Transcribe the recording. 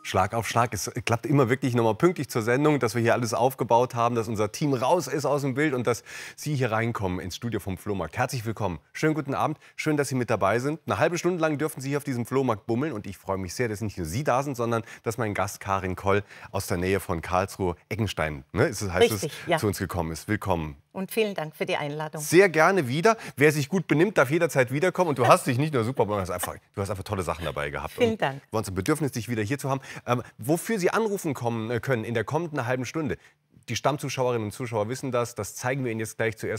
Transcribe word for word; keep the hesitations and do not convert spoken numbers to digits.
Schlag auf Schlag. Es klappt immer wirklich nochmal pünktlich zur Sendung, dass wir hier alles aufgebaut haben, dass unser Team raus ist aus dem Bild und dass Sie hier reinkommen ins Studio vom Flohmarkt. Herzlich willkommen. Schönen guten Abend. Schön, dass Sie mit dabei sind. Eine halbe Stunde lang dürfen Sie hier auf diesem Flohmarkt bummeln. Und ich freue mich sehr, dass nicht nur Sie da sind, sondern dass mein Gast Karin Koll aus der Nähe von Karlsruhe, Eckenstein, ne, ist es, heißt Richtig, es, ja. zu uns gekommen ist. Willkommen. Und vielen Dank für die Einladung. Sehr gerne wieder. Wer sich gut benimmt, darf jederzeit wiederkommen. Und du hast dich nicht nur super, du hast einfach, du hast einfach tolle Sachen dabei gehabt. Vielen und Dank. Wir uns ein Bedürfnis, dich wieder hier zu haben. Ähm, wofür Sie anrufen kommen, können in der kommenden halben Stunde. Die Stammzuschauerinnen und Zuschauer wissen das. Das zeigen wir Ihnen jetzt gleich zuerst.